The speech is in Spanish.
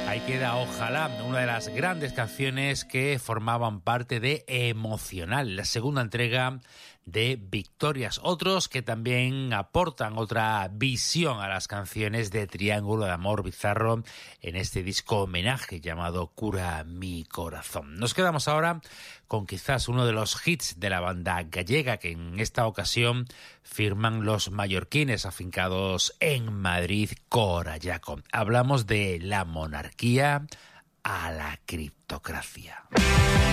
Ahí queda Ojalá, una de las grandes canciones que formaban parte de Emocional, la segunda entrega de Victorias. Otros que también aportan otra visión a las canciones de Triángulo de Amor Bizarro en este disco homenaje llamado Cura mi corazón. Nos quedamos ahora con quizás uno de los hits de la banda gallega que en esta ocasión firman los mallorquines afincados en Madrid, Corayaco. Hablamos de la monarquía a la criptocracia.